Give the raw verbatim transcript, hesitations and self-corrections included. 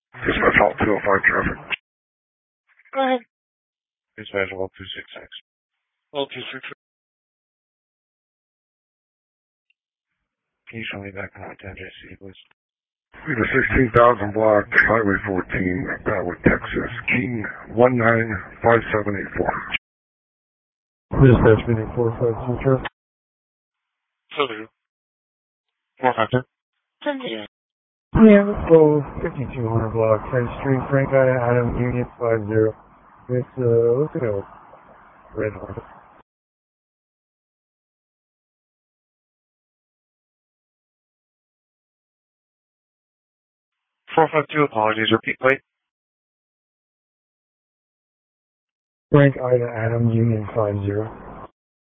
Dispatch Hall two oh five traffic. Go ahead. Dispatch Hall two six six. Hall two six six. Can you show me back on ten J C, please? The sixteen thousand block, Highway fourteen, Atwood, Texas. King one nine five seven eight four. Dispatch meeting four five two traffic. Seven. Four five two. Ten zero. Yeah, let's go fifty-two hundred block, High Street, Frank I. Adam, Union five zero. It's, uh, let's go. Red Hornet. four five two, apologies, repeat plate. Frank Ida Adam, Union five zero.